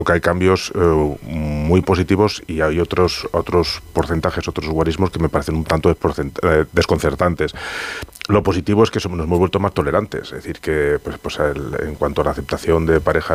que hay cambios muy positivos y hay otros porcentajes, otros guarismos que me parecen un tanto desconcertantes. Lo positivo es que nos hemos vuelto más tolerantes, es decir, que en cuanto a la aceptación de parejas